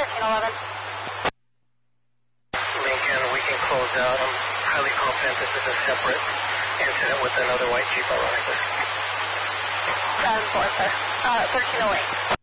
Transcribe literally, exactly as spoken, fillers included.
thirteen eleven. Lincoln, we can close out. I'm highly confident this is a separate incident with another white Jeep, ironically. seven four, sir. Uh, thirteen oh eight.